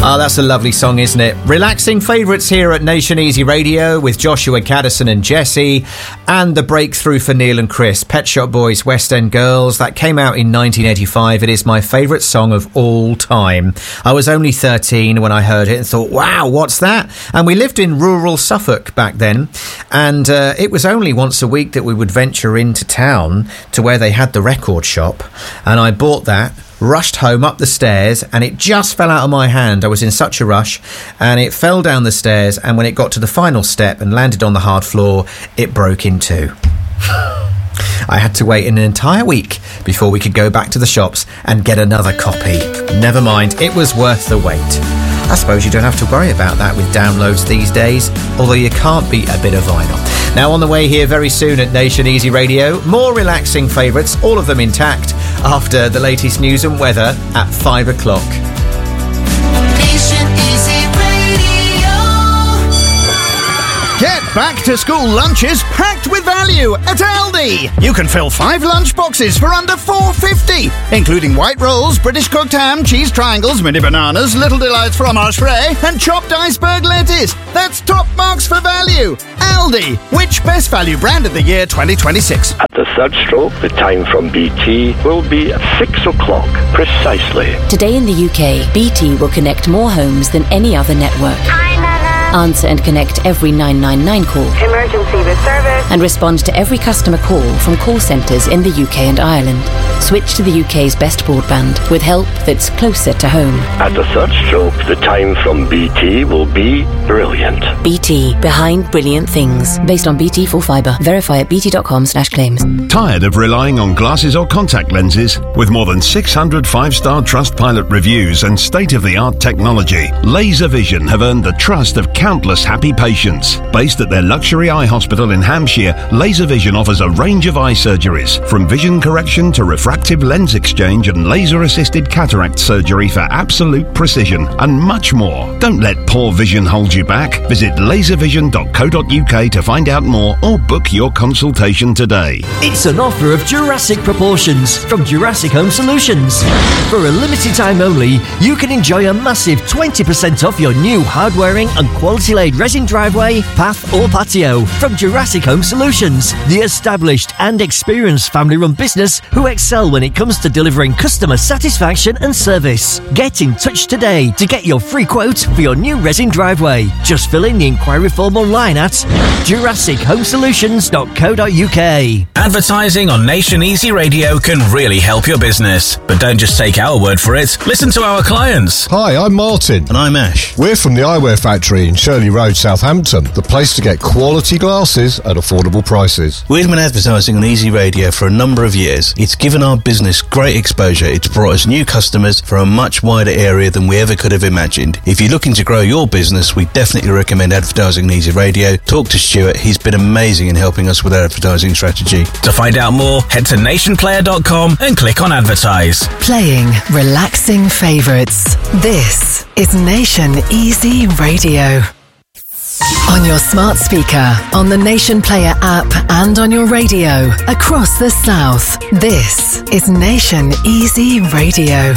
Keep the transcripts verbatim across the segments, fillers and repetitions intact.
Oh, that's a lovely song, isn't it? Relaxing favourites here at Nation Easy Radio with Joshua Caddison and Jesse, and the breakthrough for Neil and Chris, Pet Shop Boys, West End Girls. That came out in nineteen eighty-five. It is my favourite song of all time. I was only thirteen when I heard it and thought, wow, what's that? And we lived in rural Suffolk back then, and uh, it was only once a week that we would venture into town to where they had the record shop, and I bought that, rushed home up the stairs, and it just fell out of my hand. I was in such a rush, and it fell down the stairs, and when it got to the final step and landed on the hard floor, it broke in two. I had to wait an entire week before we could go back to the shops and get another copy. Never mind, it was worth the wait. I suppose you don't have to worry about that with downloads these days, although you can't beat a bit of vinyl. Now on the way here very soon at Nation Easy Radio, more relaxing favourites, all of them intact, after the latest news and weather at five o'clock. Nation Easy Radio. Get back to school lunches packed with value at Aldi. You can fill five lunch boxes for under four pounds fifty, including white rolls, British cooked ham, cheese triangles, mini bananas, little delights fromage frais, and chopped iceberg lettuce. That's top marks for value. Aldi, which best value brand of the year twenty twenty-six? At the third stroke, the time from B T will be at six o'clock precisely. Today in the U K, B T will connect more homes than any other network. Hi, Nana. Answer and connect every nine nine nine call. Emergency with service. And respond to every customer call from call centres in the U K and Ireland. Switch to the U K's best broadband with help that's closer to home. At the third stroke, the time from B T will be brilliant. B T, behind brilliant things. Based on B T full fibre. Verify at bt.com slash claims. Tired of relying on glasses or contact lenses? With more than six hundred five-star Trustpilot reviews and state-of-the-art technology, Laser Vision have earned the trust of countless happy patients. Based at their luxury eye hospital in Hampshire, Laser Vision offers a range of eye surgeries, from vision correction to refractive lens exchange and laser-assisted cataract surgery for absolute precision, and much more. Don't let poor vision hold you back. Visit laser vision dot co dot uk to find out more or book your consultation today. It's an offer of Jurassic proportions from Jurassic Home Solutions. For a limited time only, you can enjoy a massive twenty percent off your new hard-wearing and quality-laid resin driveway, path or patio from Jurassic Home Solutions, the established and experienced family-run business who excel when it comes to delivering customer satisfaction and service. Get in touch today to get your free quote for your new resin driveway. Just fill in the inquiry form online at jurassic home solutions dot co dot uk. Advertising on Nation Easy Radio can really help your business. But don't just take our word for it. Listen to our clients. Hi, I'm Martin. And I'm Ash. We're from the Eyewear Factory in Shirley Road, Southampton, the place to get quality glasses at affordable prices. We've been advertising on Easy Radio for a number of years. It's given our business great exposure. It's brought us new customers for a much wider area than we ever could have imagined. If you're looking to grow your business, we definitely recommend advertising on Easy Radio. Talk to Stuart. He's been amazing in helping us with our advertising strategy. To find out more, head to nation player dot com and click on advertise. Playing relaxing favourites. This is Nation Easy Radio. On your smart speaker, on the Nation Player app, and on your radio across the South. This is Nation Easy Radio.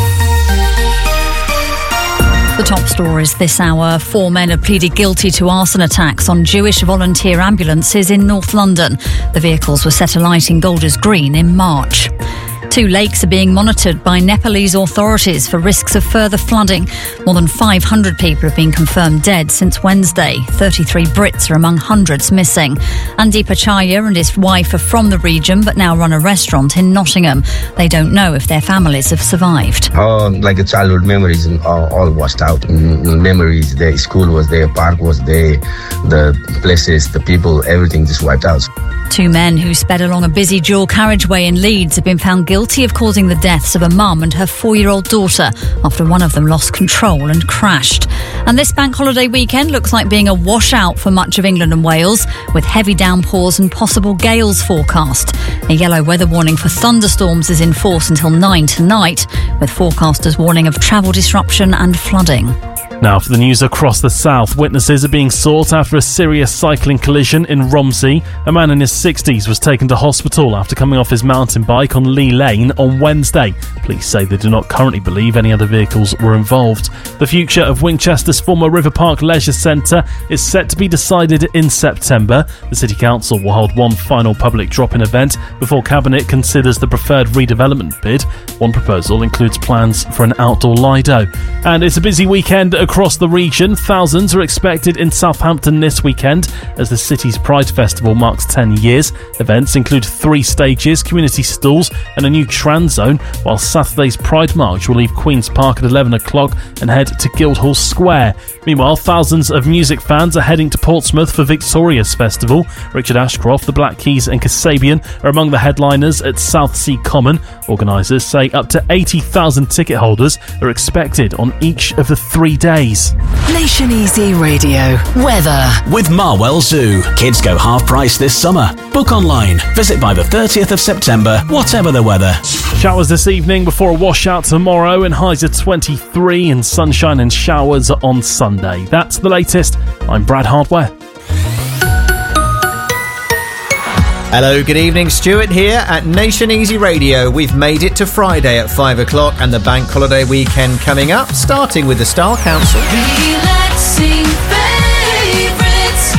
The top stories this hour. Four men have pleaded guilty to arson attacks on Jewish volunteer ambulances in North London. The vehicles were set alight in Golders Green in March. Two lakes are being monitored by Nepalese authorities for risks of further flooding. More than five hundred people have been confirmed dead since Wednesday. thirty-three Brits are among hundreds missing. Andy Pachaya and his wife are from the region but now run a restaurant in Nottingham. They don't know if their families have survived. Oh, like a childhood memories all, all washed out. Memories, the school was there, park was there, the places, the people, everything just wiped out. Two men who sped along a busy dual carriageway in Leeds have been found guilty of causing the deaths of a mum and her four-year-old daughter after one of them lost control and crashed. And this bank holiday weekend looks like being a washout for much of England and Wales, with heavy downpours and possible gales forecast. A yellow weather warning for thunderstorms is in force until nine tonight, with forecasters warning of travel disruption and flooding. Now for the news across the south. Witnesses are being sought after a serious cycling collision in Romsey. A man in his sixties was taken to hospital after coming off his mountain bike on Lee Lane on Wednesday. Police say they do not currently believe any other vehicles were involved. The future of Winchester's former River Park Leisure Centre is set to be decided in September. The City Council will hold one final public drop-in event before Cabinet considers the preferred redevelopment bid. One proposal includes plans for an outdoor Lido. And it's a busy weekend across the region. Thousands are expected in Southampton this weekend as the city's Pride Festival marks ten years. Events include three stages, community stalls and a new trans zone, while Saturday's Pride March will leave Queen's Park at eleven o'clock and head to Guildhall Square. Meanwhile, thousands of music fans are heading to Portsmouth for Victoria's Festival. Richard Ashcroft, the Black Keys and Kasabian are among the headliners at Southsea Common. Organisers say up to eighty thousand ticket holders are expected on each of the three days. Nation Easy Radio. Weather. With Marwell Zoo. Kids go half price this summer. Book online. Visit by the thirtieth of September, whatever the weather. Showers this evening before a washout tomorrow, and highs of twenty-three, and sunshine and showers on Sunday. That's the latest. I'm Brad Hardware. Hello, good evening. Stuart here at Nation Easy Radio. We've made it to Friday at five o'clock and the bank holiday weekend coming up, starting with the Style Council. Relaxing favourites.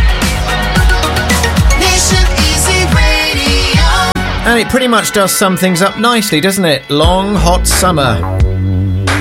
Nation Easy Radio. And it pretty much does sum things up nicely, doesn't it? Long, hot summer.